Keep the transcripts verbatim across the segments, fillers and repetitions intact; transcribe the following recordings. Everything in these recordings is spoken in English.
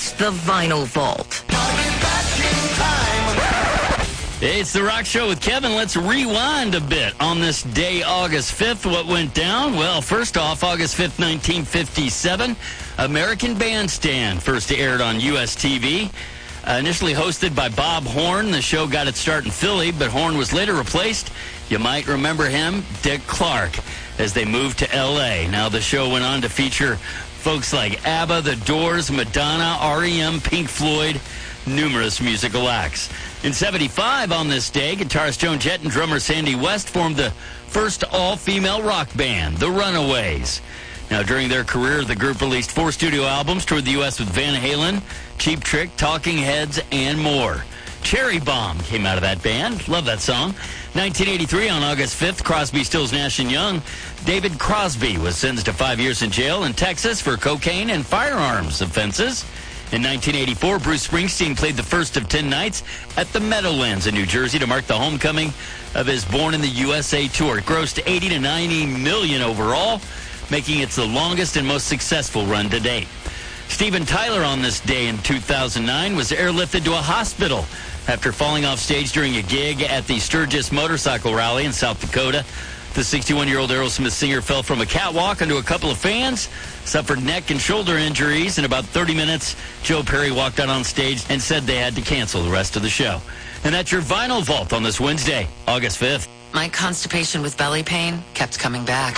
It's the Vinyl Vault. It's the Rock Show with Kevin. Let's rewind a bit on this day, August fifth. What went down? Well, first off, August fifth, nineteen fifty-seven, American Bandstand first aired on U S T V. Uh, initially hosted by Bob Horn, the show got its start in Philly, but Horn was later replaced, you might remember him, Dick Clark, as they moved to L A. Now, the show went on to feature folks like ABBA, The Doors, Madonna, R E M, Pink Floyd, numerous musical acts. In seventy-five, on this day, guitarist Joan Jett and drummer Sandy West formed the first all-female rock band, The Runaways. Now, during their career, the group released four studio albums, toured the U S with Van Halen, Cheap Trick, Talking Heads, and more. Cherry Bomb came out of that band. Love that song. nineteen eighty-three, on August fifth, Crosby, Stills, Nash and Young. David Crosby was sentenced to five years in jail in Texas for cocaine and firearms offenses. In nineteen eighty-four, Bruce Springsteen played the first of ten nights at the Meadowlands in New Jersey to mark the homecoming of his Born in the U S A tour. It grossed eighty to ninety million overall, making it the longest and most successful run to date. Steven Tyler, on this day in two thousand nine, was airlifted to a hospital after falling off stage during a gig at the Sturgis Motorcycle Rally in South Dakota. The sixty-one-year-old Aerosmith singer fell from a catwalk onto a couple of fans, suffered neck and shoulder injuries. In about thirty minutes, Joe Perry walked out on stage and said they had to cancel the rest of the show. And that's your Vinyl Vault on this Wednesday, August fifth. My constipation with belly pain kept coming back.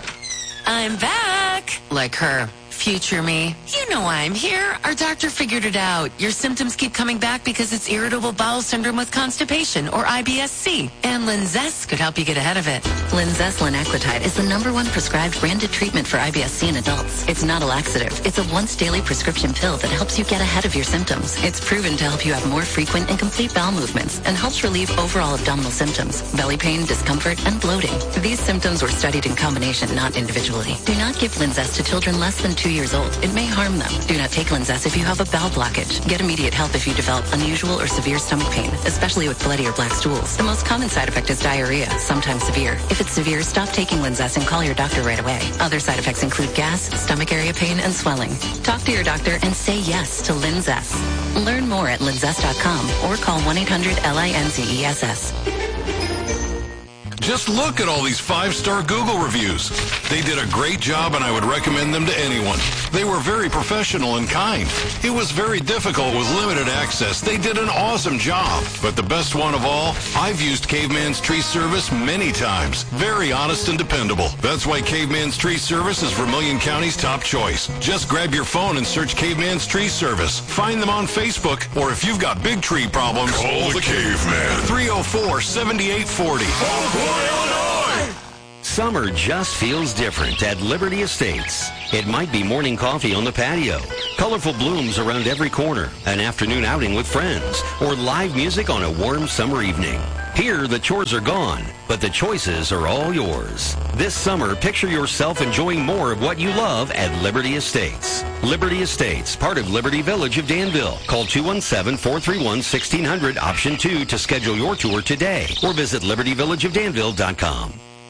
I'm back! Like her. Future me. You know I'm here. Our doctor figured it out. Your symptoms keep coming back because it's irritable bowel syndrome with constipation, or I B S C. And Linzess could help you get ahead of it. Linzess linaclotide is the number one prescribed branded treatment for I B S C in adults. It's not a laxative. It's a once-daily prescription pill that helps you get ahead of your symptoms. It's proven to help you have more frequent and complete bowel movements and helps relieve overall abdominal symptoms, belly pain, discomfort, and bloating. These symptoms were studied in combination, not individually. Do not give Linzess to children less than two years old. It may harm them. Do not take Linzess if you have a bowel blockage. Get immediate help if you develop unusual or severe stomach pain, especially with bloody or black stools. The most common side effect is diarrhea, sometimes severe. If it's severe, stop taking Linzess and call your doctor right away. Other side effects include gas, stomach area pain, and swelling. Talk to your doctor and say yes to Linzess. Learn more at linzess dot com or call one eight hundred L I N Z E S S. Just look at all these five-star Google reviews. They did a great job, and I would recommend them to anyone. They were very professional and kind. It was very difficult with limited access. They did an awesome job. But the best one of all, I've used Caveman's Tree Service many times. Very honest and dependable. That's why Caveman's Tree Service is Vermilion County's top choice. Just grab your phone and search Caveman's Tree Service. Find them on Facebook, or if you've got big tree problems, call the Caveman. three oh four, seven eight four oh. Illinois! Summer just feels different at Liberty Estates. It might be morning coffee on the patio, colorful blooms around every corner, an afternoon outing with friends, or live music on a warm summer evening. Here, the chores are gone, but the choices are all yours. This summer, picture yourself enjoying more of what you love at Liberty Estates. Liberty Estates, part of Liberty Village of Danville. Call two one seven, four three one, one six zero zero, option two, to schedule your tour today, or visit liberty village of danville dot com.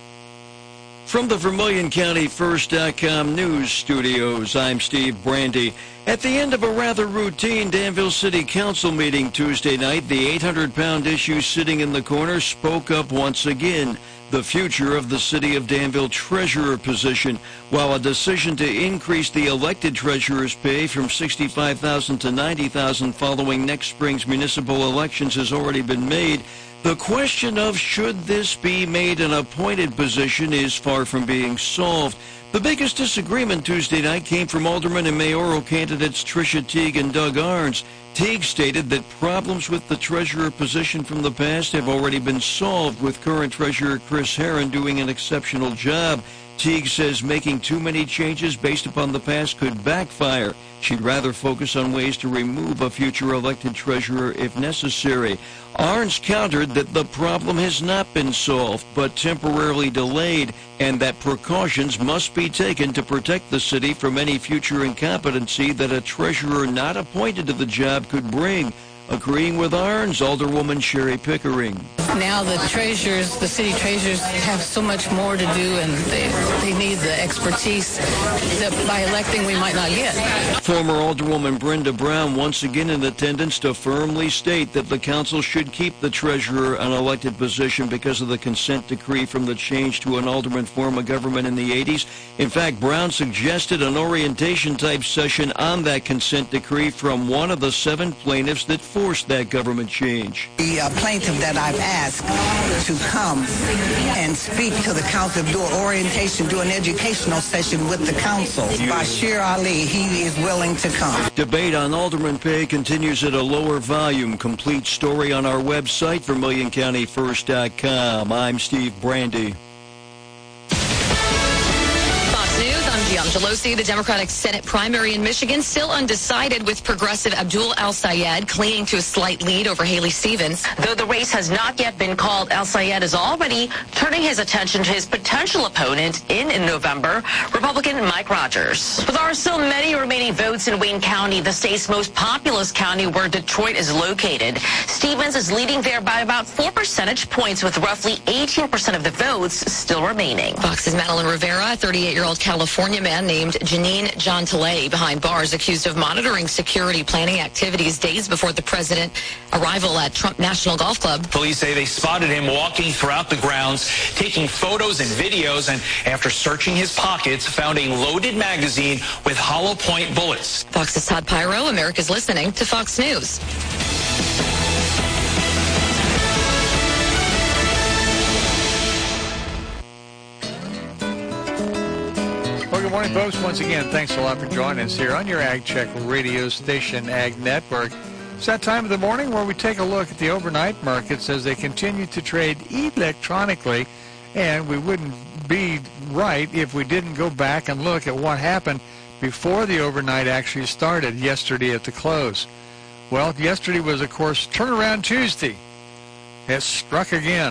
From the Vermilion County First dot com news studios, I'm Steve Brandy. At the end of a rather routine Danville City Council meeting Tuesday night, the eight hundred pound issue sitting in the corner spoke up once again. The future of the City of Danville treasurer position. While a decision to increase the elected treasurer's pay from sixty-five thousand dollars to ninety thousand dollars following next spring's municipal elections has already been made, the question of should this be made an appointed position is far from being solved. The biggest disagreement Tuesday night came from Alderman and mayoral candidates Tricia Teague and Doug Arns. Teague stated that problems with the treasurer position from the past have already been solved, with current treasurer Chris Herron doing an exceptional job. Teague says making too many changes based upon the past could backfire. She'd rather focus on ways to remove a future elected treasurer if necessary. Arns countered that the problem has not been solved, but temporarily delayed, and that precautions must be taken to protect the city from any future incompetency that a treasurer not appointed to the job could bring. Agreeing with Arns, Alderwoman Sherry Pickering. Now the treasurers, the city treasurers have so much more to do, and they, they need the expertise that by electing we might not get. Former Alderwoman Brenda Brown once again in attendance to firmly state that the council should keep the treasurer an elected position because of the consent decree from the change to an alderman form of government in the eighties. In fact, Brown suggested an orientation-type session on that consent decree from one of the seven plaintiffs that forced that government change. The uh, plaintiff that I've asked to come and speak to the council, do an orientation, do an educational session with the council. Bashir Ali, he is willing to come. Debate on alderman pay continues at a lower volume. Complete story on our website, Vermilion County First dot com. I'm Steve Brandy. Gian Gelosi, the Democratic Senate primary in Michigan, still undecided, with progressive Abdul El-Sayed clinging to a slight lead over Haley Stevens. Though the race has not yet been called, El-Sayed is already turning his attention to his potential opponent in, in November, Republican Mike Rogers. But there are still many remaining votes in Wayne County, the state's most populous county where Detroit is located. Stevens is leading there by about four percentage points, with roughly eighteen percent of the votes still remaining. Fox's Madeline Rivera, a thirty-eight-year-old California man named Janine Jontalay, behind bars, accused of monitoring security planning activities days before the president's arrival at Trump National Golf Club. Police say they spotted him walking throughout the grounds, taking photos and videos, and after searching his pockets, found a loaded magazine with hollow point bullets. Fox's Todd Pyro, America's listening to Fox News. Well, good morning, folks. Once again, thanks a lot for joining us here on your Ag Check radio station, Ag Network. It's that time of the morning where we take a look at the overnight markets as they continue to trade electronically, and we wouldn't be right if we didn't go back and look at what happened before the overnight actually started yesterday at the close. Well, yesterday was, of course, Turnaround Tuesday. It struck again.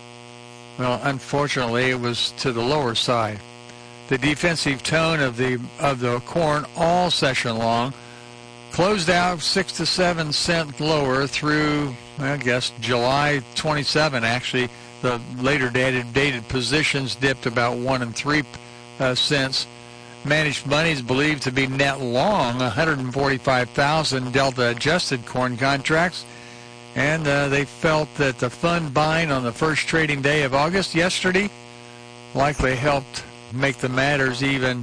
Well, unfortunately, it was to the lower side. The defensive tone of the of the corn all session long closed out six to seven cent lower through, I guess, July twenty-seventh. Actually, the later dated dated positions dipped about one and three uh, cents. Managed money is believed to be net long one hundred forty-five thousand delta adjusted corn contracts, and uh, they felt that the fund buying on the first trading day of August yesterday likely helped make the matters even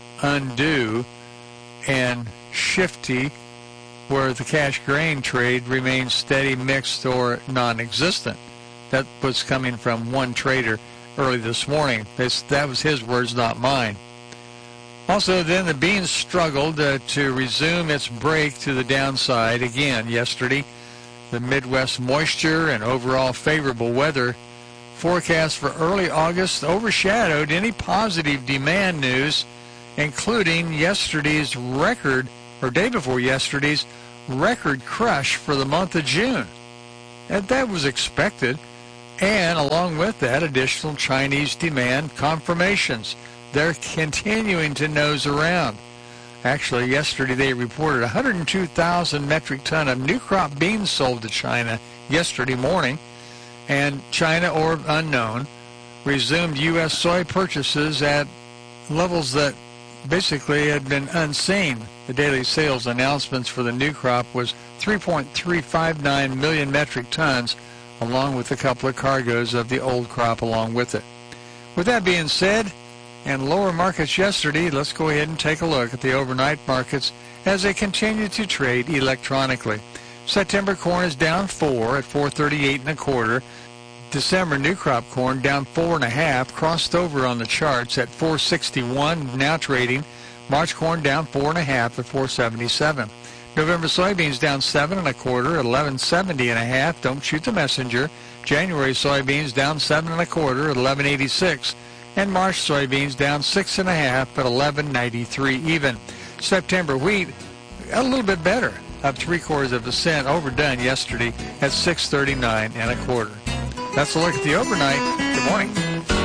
undue and shifty, where the cash grain trade remains steady, mixed, or non-existent. That was coming from one trader early this morning. This, that was his words, not mine. Also, then the beans struggled uh, to resume its break to the downside again yesterday. The Midwest moisture and overall favorable weather forecast for early August overshadowed any positive demand news, including yesterday's record, or day before yesterday's record crush for the month of June. And that was expected, and along with that, additional Chinese demand confirmations. They're continuing to nose around. Actually, yesterday they reported one hundred two thousand metric ton of new crop beans sold to China yesterday morning. And China, or unknown, resumed U S soy purchases at levels that basically had been unseen. The daily sales announcements for the new crop was three point three five nine million metric tons, along with a couple of cargoes of the old crop along with it. With that being said, and lower markets yesterday, let's go ahead and take a look at the overnight markets as they continue to trade electronically. September corn is down four at four thirty-eight and a quarter. December new crop corn down four and a half, crossed over on the charts at four sixty-one, now trading. March corn down four and a half at four seventy-seven. November soybeans down seven and a quarter at eleven seventy and a half. Don't shoot the messenger. January soybeans down seven and a quarter at eleven eighty-six, and March soybeans down six and a half at eleven ninety-three even. September wheat a little bit better, up three quarters of a cent, overdone yesterday at six thirty-nine and a quarter. That's a look at the overnight. Good morning.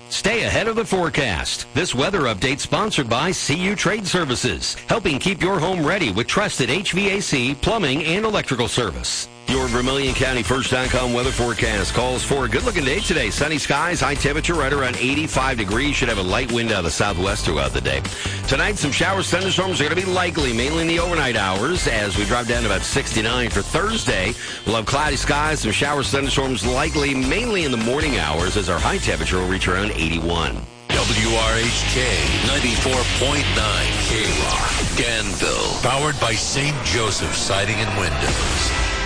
Stay ahead of the forecast. This weather update sponsored by C U Trade Services, helping keep your home ready with trusted H V A C, plumbing, and electrical service. Your Vermilion County First dot com weather forecast calls for a good-looking day today. Sunny skies, high temperature right around eighty-five degrees. Should have a light wind out of the southwest throughout the day. Tonight, some showers, thunderstorms are going to be likely, mainly in the overnight hours, as we drop down to about sixty-nine. For Thursday, we'll have cloudy skies, some showers, thunderstorms likely, mainly in the morning hours, as our high temperature will reach around eighty-one. W R H K ninety-four point nine K-Rock, Danville. Powered by Saint Joseph Siding and Windows.